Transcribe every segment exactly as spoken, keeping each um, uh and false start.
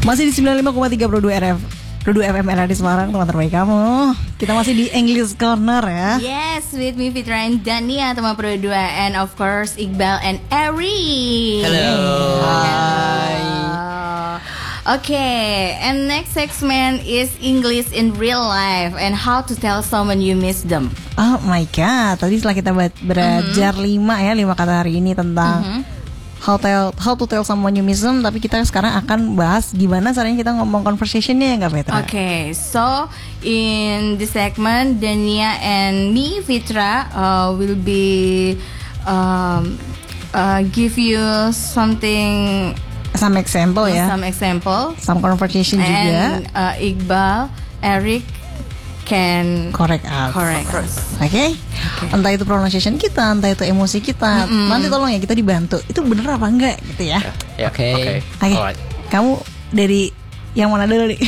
Masih di sembilan puluh lima koma tiga Pro dua R F Pro dua F M R R D Semarang, teman terbaik kamu. Kita masih di English Corner ya. Yes, with me Fitra and Dania, teman Pro dua, and of course Iqbal and Eri. Hello. Hi. Okay, and next segment is English in real life and how to tell someone you miss them. Oh my god, tadi setelah kita belajar mm-hmm. lima ya, lima kata hari ini tentang mm-hmm. how tell how to tell someone you miss them, tapi kita sekarang akan bahas gimana caranya kita ngomong conversationnya ya nggak Fitra? Oke, okay, so in this segment Dania and me Fitra uh, will be um, uh, give you something. Some example ya. Some example. Some conversation and, juga. And uh, Iqbal, Eric can correct us. Correct us. Oke. Okay? Okay. Entah itu pronunciation kita, entah itu emosi kita. Mm-hmm. Nanti tolong ya kita dibantu. Itu bener apa enggak gitu ya? Yeah. Oke. Okay. Oke. Okay. Right. Kamu dari yang mana dulu nih?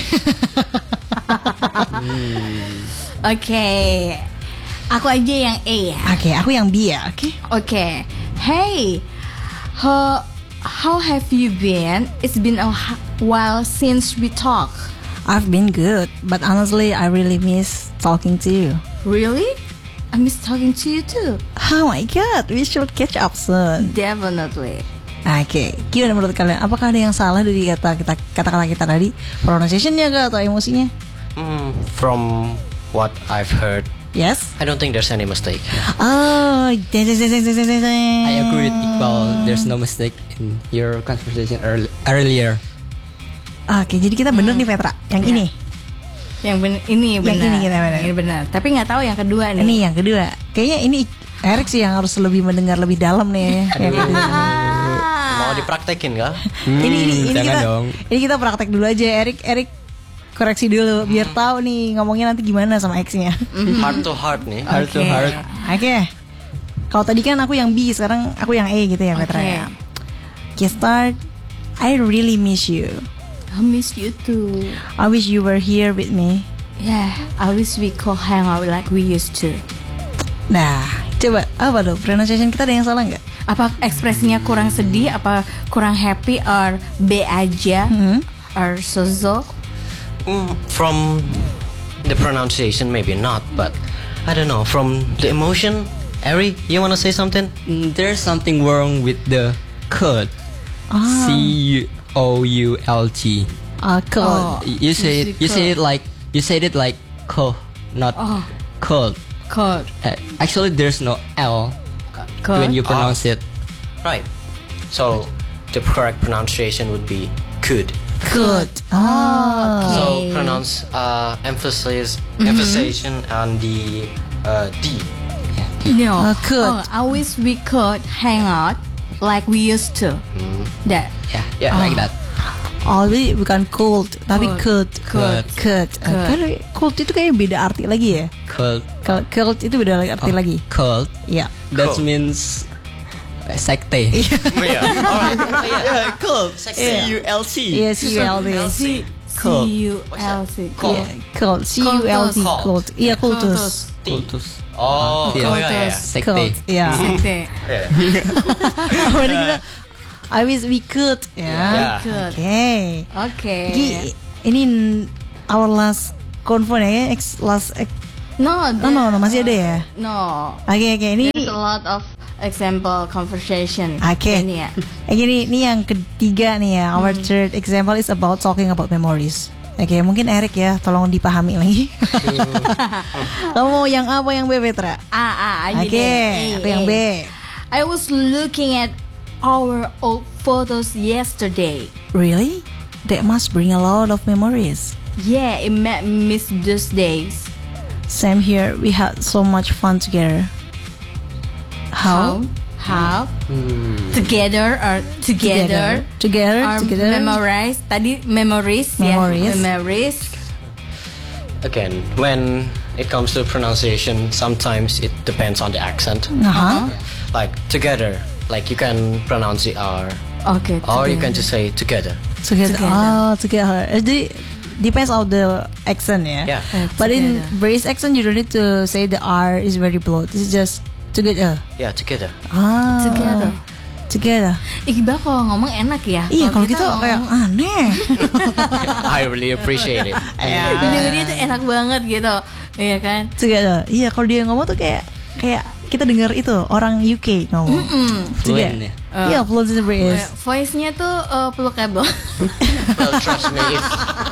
hmm. Oke. Okay. Aku aja yang A ya. Oke, okay, aku yang B ya. Oke. Okay? Oke. Okay. Hey. How How have you been? It's been a while since we talked. I've been good, but honestly, I really miss talking to you. Really? I miss talking to you too. Oh my god, we should catch up soon. Definitely. Oke, okay. Gimana menurut kalian? Apakah ada yang salah dari kata kita kata-kata kita tadi? Pronunciation-nya kah atau emosinya? Mm, from what I've heard, yes, I don't think there's any mistake. Oh, I agree with Iqbal. There's no mistake in your conversation early, earlier. Oke, okay, jadi kita bener hmm. nih Petra. Yang ya. ini. Yang ben- ini benar. Yang ini kita benar. Ini benar. Tapi nggak tahu yang kedua nih. Ini yang kedua. Kayaknya ini Eric sih yang harus lebih mendengar lebih dalam nih. Yang mau dipraktekin nggak? Hmm, ini ini ini kita. Dong. Ini kita praktek dulu aja. Eric Eric koreksi dulu biar tahu nih ngomongnya nanti gimana sama X-nya. Heart to heart nih. Heart okay. to heart. Oke. Okay. Kalau tadi kan aku yang B, sekarang aku yang A gitu ya, Petra. Okay. Ya. Okay, start. I really miss you. I miss you too. I wish you were here with me. Yeah, I wish we could hang out like we used to. Nah, coba apa tuh pronunciation kita ada yang salah nggak? Apa ekspresinya kurang sedih? Apa kurang happy? Or B aja? Hmm. Or so-so? Mm, from the pronunciation, maybe not, but I don't know. From the emotion, Ari, you wanna say something? Mm, there's something wrong with the could. Ah. C U O U L T. Ah, cold. Oh, you say it. You say it like you said it like co, not oh. cold. Cold. Uh, actually, there's no L cold. when you pronounce oh. it. Right. So the correct pronunciation would be could. Could. Oh. Okay. So pronounce uh, emphasis, mm-hmm. emphasization on the uh, D. No. Uh, could. Oh, I wish we could hang out like we used to. Mm. That. Yeah, yeah, oh. like that. Oh, jadi bukan cold, tapi could. Could. Could. Karena cold itu kayak beda arti lagi ya. Cold. Kalau cold itu beda arti oh, lagi. Cold. Iya. Yeah. That cold. means sekte. Yeah. Alright. Yeah, cold. C U L T. Iya, C U L T. C Cold. U L T. Cold. C U L T. Cold. Iya, cultus. Cultus. Oh, yeah. yeah, yeah. Sekte. Iya. Sekte. Berarti kita I wish we could ya. Yeah. Oke. Okay. Oke. Okay. Ini our last convo ya, ex last ex, No, no, no, no, masih ada ya? No. Oke, okay, oke, okay. Ini there's a lot of example conversation. Oke. Okay. Ini ya. Oke, ini ini yang ketiga nih ya. Our hmm. third example is about talking about memories. Oke, okay, mungkin Eric ya, tolong dipahami lagi. Kamu mau yang A apa yang B, Petra? A, A aja. Oke, okay, aku yang B. I was looking at our old photos yesterday. Really? That must bring a lot of memories. Yeah, it made me miss those days. Same here. We had so much fun together. How? How? Hmm. Together or together? Together. Or Together. Memorize. Tadi memories. Memories. Yeah, memories. Again, when it comes to pronunciation, sometimes it depends on the accent. Uh-huh. Like together. Like you can pronounce the R. Okay. Or you can just say together. Together. Together. Oh, together. It depends on the accent, yeah. Yeah. Uh, But in together. British accent, you don't need to say the R is very blow. This is just together. Yeah, together. Ah. Together. Together. Iqbal kalau ngomong enak ya. Iya, kalau kita ngomong- kayak aneh. I really appreciate it. dengernya tuh enak banget gitu. Iya kan? Together. Iya, kalau dia ngomong tuh kayak kayak kita dengar itu orang U K ngomong. Fluent ya. Iya, fluent in British. Eh, Voice-nya tuh uh, pelukable. Well, trust me. If,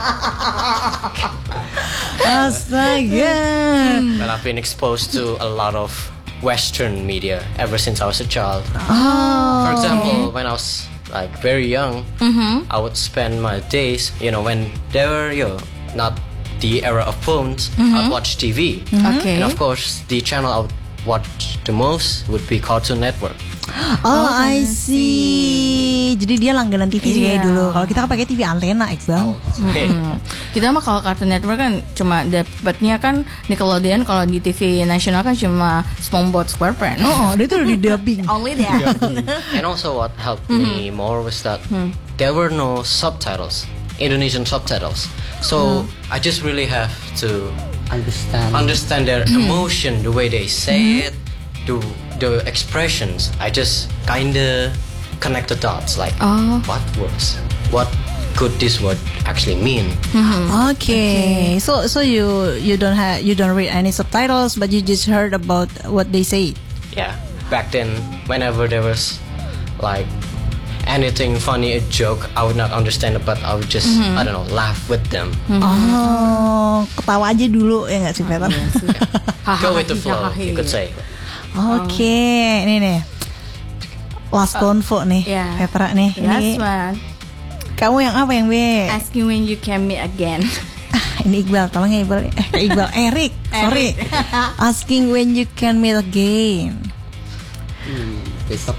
Astaga. well, I've been exposed to a lot of Western media ever since I was a child. Oh. For example, when I was like very young, I would spend my days, you know, when there were, you know, not the era of phones, I'd watch T V. Oke. And of course, the channel I would watch the most would be Cartoon Network. Oh, I see. Jadi dia langganan T V sih kayak Iya. dulu. Kalau kita kan pakai T V antena, Iqbal. Hmm. Kita mah kalau Cartoon Network kan cuma dapatnya kan Nickelodeon, kalau di T V nasional kan cuma SpongeBob SquarePants. Oh, dia tuh udah di dubbing. Only that. And also, what helped me more was that there were no subtitles, Indonesian subtitles. So I just really have to Understand. understand their emotion, the way they say it, the the expressions. I just kinda connect the dots, like Oh. what words, what could this word actually mean? Okay. So so you you don't have you don't read any subtitles, but you just heard about what they say. Yeah, back then, whenever there was like anything funny, a joke, I would not understand it, but I would just I don't know, laugh with them. Oh, ketawa aja dulu ya nggak sih, Peter? Go with the flow, you could say. Oke, ini nih. Last convo nih, yeah. Petra nih. Last Ini one. kamu yang apa yang B? Asking when you can meet again. Ah, ini Iqbal, tolong ya Iqbal. Eh, Iqbal, Erik, sorry. Asking when you can meet again. Hmm, besok.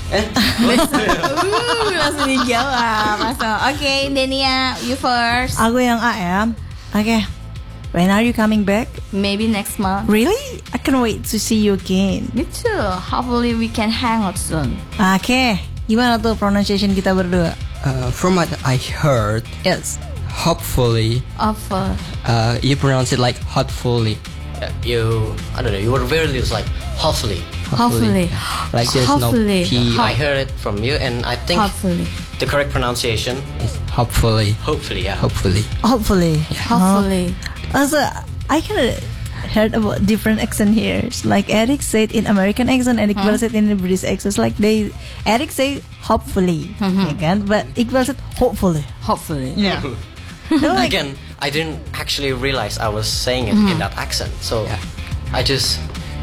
uh, langsung dijawab. Langsung. Oke, Denia, you first. Aku yang A ya. Oke. When are you coming back? Maybe next month. Really? I can't wait to see you again. Me too. Hopefully we can hang out soon. Oke. Gimana tuh pronunciation kita berdua? Uh, from what I heard, Yes. hopefully, Offer. uh, you pronounce it like hopefully. Yeah, you, I don't know, you were very little, like hopefully. Hopefully. Like there's Hopefully. no P. I heard it from you, and I think Hopefully. the correct pronunciation, It's hopefully. hopefully, yeah. Hopefully. Hopefully. Hopefully. Also, I kind of heard about different accent here. It's like Eric said in American accent and Iqbal said in the British accent. It's like they Eric say hopefully, ya kan? But Iqbal said hopefully. Hopefully. Yeah. They're like, Again, I didn't actually realize I was saying it in that accent, so Yeah. I just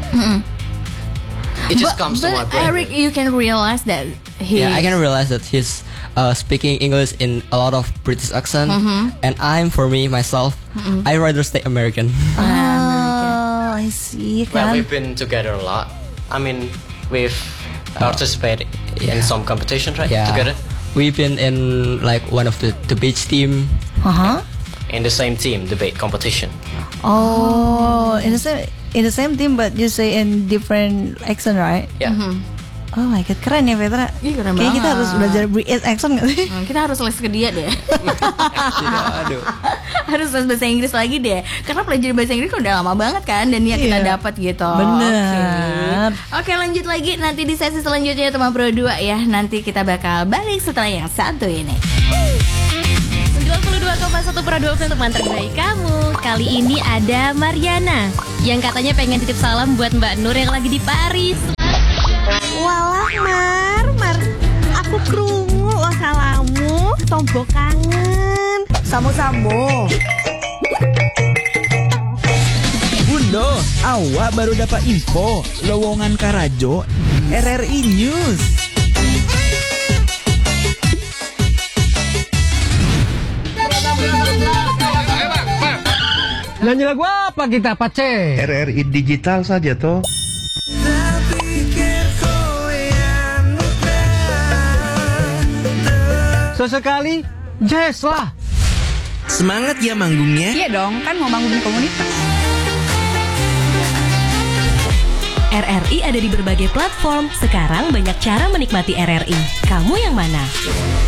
it just but, comes to my but brain. Eric, you can realize that he. Yeah, I can realize that he's uh, speaking English in a lot of British accent, and I'm for me myself, I rather stay American. oh, I see, Well, kan? we've been together a lot. I mean, we've participated yeah. in some competitions, right? Yeah, Together we've been in like one of the the beach team. Uh huh. in the same team debate competition. Oh, in the same in the same team, but you say in different accent, right? Yeah. Oh my god, keren ya Petra. Ih, keren Kayak kita banget. harus belajar British accent nggak sih? Hmm, kita harus les ke dia deh. Aduh. Harus les bahasa Inggris lagi deh. Karena pelajari bahasa Inggris kan udah lama banget kan, dan ya kita Iya. dapat gitu. Bener. Oke. Oke, lanjut lagi nanti di sesi selanjutnya teman Pro dua ya. Nanti kita bakal balik setelah yang satu ini. sembilan puluh dua koma satu Pro dua untuk teman terbaik kamu. Kali ini ada Mariana yang katanya pengen titip salam buat Mbak Nur yang lagi di Paris. Walah Mar, Mar, aku krungu lo salamu, tombo kangen. Samo-samo. Bundo, awak baru dapat info lowongan Karajo R R I News. Nyanyi lagu apa kita, Pace? R R I digital saja toh. Sesekali jazz lah. Semangat ya manggungnya. Iya dong, kan mau bangun komunitas. R R I ada di berbagai platform. Sekarang banyak cara menikmati R R I. Kamu yang mana?